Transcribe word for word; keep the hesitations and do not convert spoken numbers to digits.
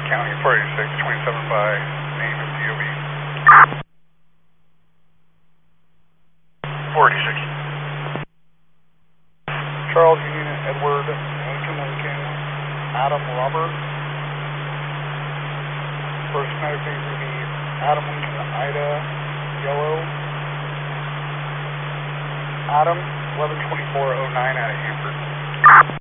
County, four eighty-six, twenty-seven by name of D O B. four eighty-six. Charles Union, Edward, Lincoln Lincoln, Adam Robert. First kinetic phase will be Adam Lincoln, Ida, Yellow. Adam, eleven twenty-four oh nine out of Hanford.